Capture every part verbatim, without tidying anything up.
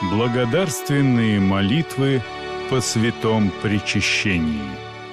Благодарственные молитвы по святом причащении.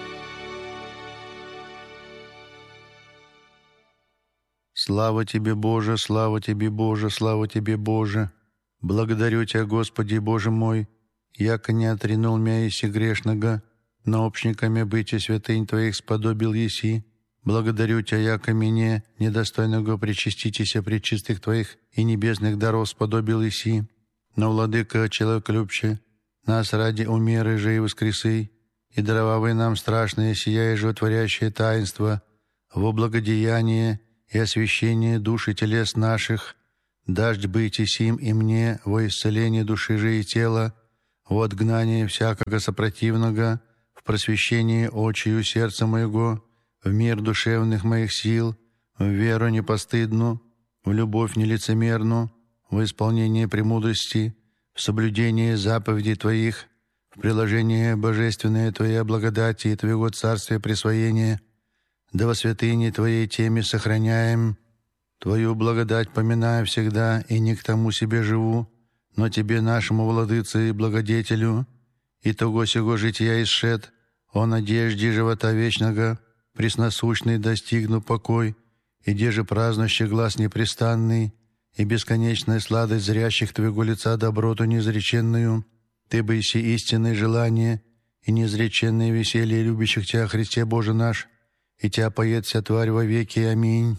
Слава Тебе, Боже, слава Тебе, Боже, слава Тебе, Боже! Благодарю Тебя, Господи, Боже мой, яко не отринул мя еси грешного, но общниками бытия святынь Твоих сподобил еси. Благодарю Тебя, яко мне, недостойного причаститеся пречистых Твоих и небесных даров сподобил еси. Но, Владыка, человеколюбче, нас ради умеры же и воскресы, и даровавы нам страшное сия и животворящее таинство во благодеяние и освящение душ и телес наших, дождь быть и сим и мне во исцеление души же и тела, во отгнание всякого сопротивного, в просвещение очию сердца моего, в мир душевных моих сил, в веру непостыдну, в любовь нелицемерну, в исполнение премудрости, в соблюдение заповедей Твоих, в приложение божественное Твоей благодати и Твоего царствия присвоения, да во святыне Твоей теме сохраняем, Твою благодать поминаю всегда, и не к тому себе живу, но Тебе, нашему владыце и благодетелю, и того сего жития исшед, о надежде живота вечного, пресносущный достигну покой, и де же празднующий глаз непрестанный, и бесконечная сладость зрящих Твоего лица доброту неизреченную, Ты бы иси истинное желание и неизреченное веселье любящих Тебя, Христе Боже наш, и Тебя поет вся тварь во веки. Аминь.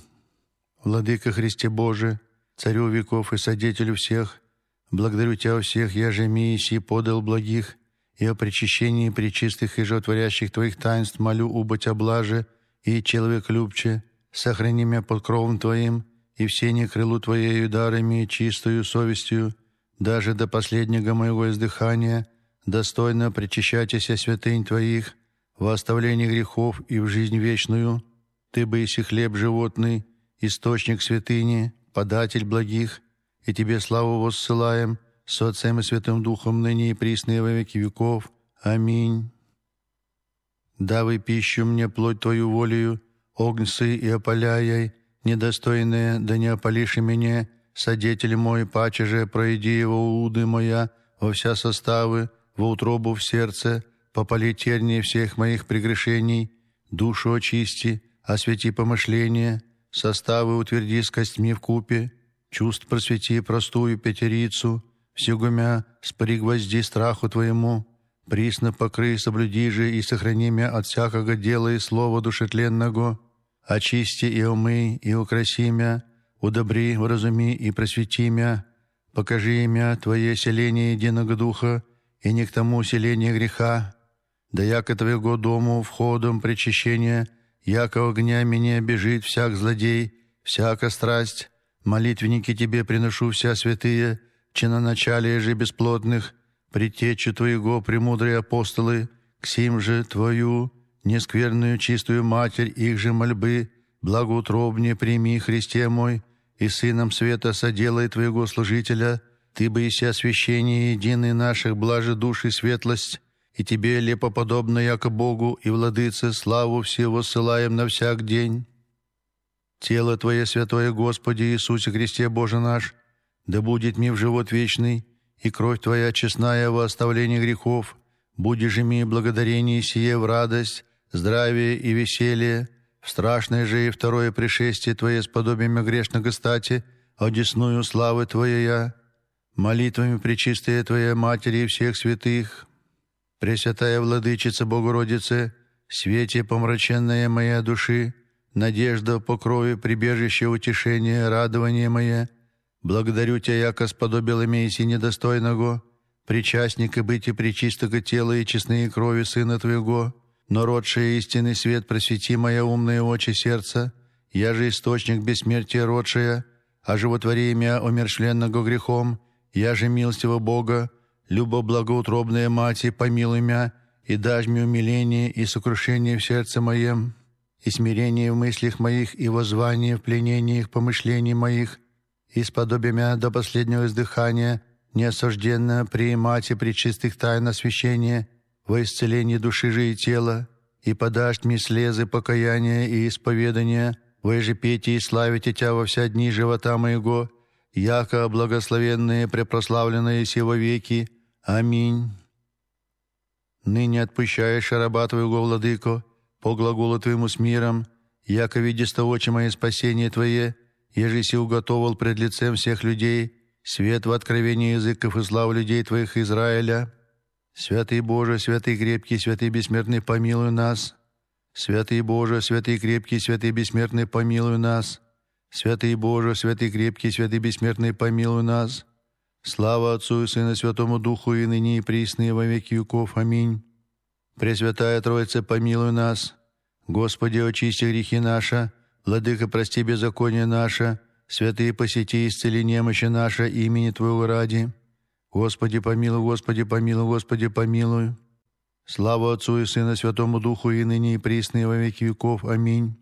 Владыка Христе Боже, Царю веков и Содетелю всех, благодарю Тебя у всех, я же ми иси подал благих, и о причащении пречистых и животворящих Твоих таинств молю убо Тебя блаже и человеколюбче, сохрани меня под кровом Твоим, и все не крылу Твоею дарами и чистою совестью, даже до последнего моего издыхания, достойно причащайтеся святынь Твоих, во оставлении грехов и в жизнь вечную. Ты бы иси хлеб животный, источник святыни, податель благих, и Тебе славу воссылаем с Отцем и Святым Духом ныне и присно и во веки веков. Аминь. Давай пищу мне плоть Твою волею, огнцы и опаляй, недостойные, да не опалишь и меня, содетель мой, паче же пройди его уды моя во вся составы, во утробу в сердце, попали тернии всех моих прегрешений, душу очисти, освети помышления, составы утверди с костьми вкупе, чувств просвети простую пятерицу, всегомя спригвозди страху Твоему, присно покрый, соблюди же и сохрани мя от всякого дела и слова душетленного, очисти и умый, и украси мя, удобри, вразуми и просвети мя, покажи мя Твое селение единого духа, и не к тому селение греха, да яко Твоего дому входом причащения, яко огня меня бежит всяк злодей, всяка страсть, молитвенники Тебе приношу вся святые, чиноначалие же бесплотных, предтечу Твоего премудрые апостолы, к сим же Твою, нескверную чистую Матерь, их же мольбы, благоутробнее прими, Христе мой, и Сыном света соделай Твоего служителя, Ты бы иси освящение единый наших, блаже душ и светлость, и Тебе лепоподобно, яко Богу и Владыце, славу всего ссылаем на всяк день. Тело Твое святое, Господи Иисусе Христе Боже наш, да будет ми в живот вечный, и кровь Твоя честная во оставлении грехов, будешь же ми благодарение сие в радость, здравие и веселье, в страшное же и второе пришествие Твое с подобием грешного стати, одесную славы Твоя, молитвами пречистая Твоя Матери и всех святых, Пресвятая Владычица Богородице, свете помраченная моя души, надежда, покрою, прибежище, утешение, радование мое, благодарю Тебя, яко сподобила меня и недостойного, причастника быть и пречистого тела и честные крови Сына Твоего, но родшее истинный свет просвети моя умное очи сердца, я же источник бессмертия родшая, а животвори мя умершленного грехом, я же милостивого Бога, любо благоутробная Мати, помилуй мя, и дашь мне умиление и сокрушение в сердце моем, и смирение в мыслях моих, и воззвание в пленениях помышлений моих, и сподобие мя до последнего издыхания, неосужденно приимать и пречистых тайн освящения во исцелении души же и тела, и подашь мне слезы покаяния и исповедания, во ежепетии славите Тебя во вся дни живота моего, яко благословенные, препрославленные сего веки. Аминь. Ныне отпущаешь раба Твоего, Владыко, по глаголу Твоему с миром, яко видишь очи мои спасение Твое, еже си уготовал пред лицем всех людей, свет в откровении языков и славу людей Твоих Израиля. Святый Боже, святый крепкий, святый бессмертный, помилуй нас. Святый Боже, святый крепкий, святый бессмертный, помилуй нас. Святый Боже, святый крепкий, святый бессмертный, помилуй нас. Слава Отцу и Сыну, Святому Духу, и ныне и присно, и во веки веков. Аминь. Пресвятая Троица, помилуй нас. Господи, очисти грехи наши, Владыка, прости беззаконие наше, святые, посети, исцели немощи наши, имени Твоего ради. Господи, помилуй, Господи, помилуй, Господи, помилуй. Слава Отцу и Сыну, Святому Духу, и ныне и присно, и во веки веков. Аминь.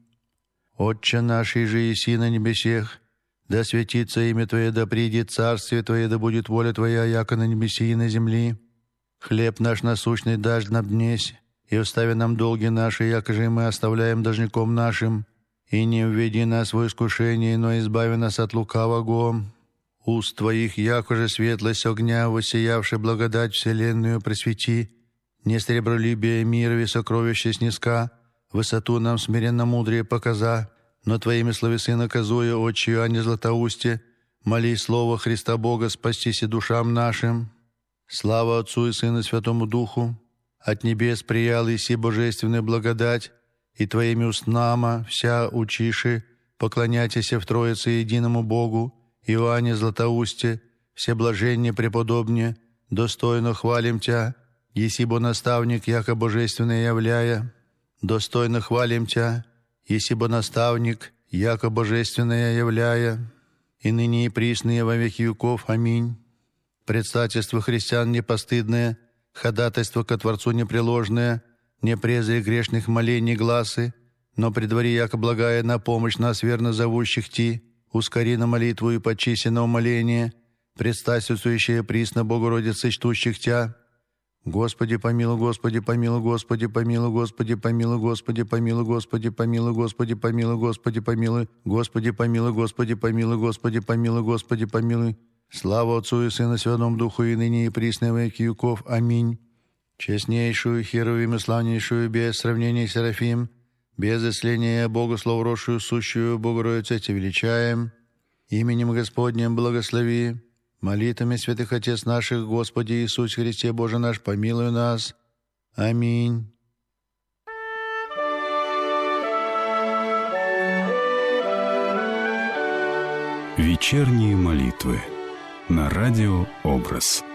Отче наш, иже еси на небесех, да светится имя Твое, да придет царствие Твое, да будет воля Твоя, яко на небеси и на земли. Хлеб наш насущный дашь нам днесь, и остави нам долги наши, яко же и мы оставляем должником нашим. И не введи нас в искушение, но избави нас от лукавого. Уст Твоих, яко же светлость огня, воссиявши благодать вселенную, просвети. Не сребролюбие мира и сокровища снизка, высоту нам смиренно мудрее показа, но Твоими словесы наказуя, отчию, а не златоусте, моли слово Христа Бога, спастись и душам нашим. Слава Отцу и Сыну, Святому Духу, от небес приял иси божественную благодать, и Твоими устнама вся учиши, поклоняйтесь в Троице единому Богу, Иоанне Златоусте, все блаженнее преподобнее, достойно хвалим Тя, еси бо наставник, яко божественное являя. Достойно хвалим Тя, еси бо наставник, яко божественное являя. И ныне и присно, и во веки веков. Аминь. Предстательство христиан непостыдное, ходатайство ко Творцу непреложное, не презри грешных молений гласы, но предвари, яко благая на помощь нас верно зовущих Ти, ускори на молитву и почиси на умоление, предстательствующее присно Богородицы, чтущих Тя. Господи, помилуй, Господи, помилуй, Господи, помилуй, Господи, помилуй, Господи, помилуй, Господи, помилуй, Господи, помилуй, Господи, помилуй, Господи, помилуй, Господи, помилуй, Господи, помилуй, Господи, помилуй. Слава Отцу и Сыну, Святому Духу, и ныне и присно, во веки веков. Аминь. Честнейшую, херувим и славнейшую, без сравнения Серафим, без исления Богу славрошую, сущую Богородицу Тебя величаем. Именем Господним благослови. Молитвами святых Отец наших, Господи Иисус Христе, Боже наш, помилуй нас. Аминь. Вечерние молитвы на радио «Образ».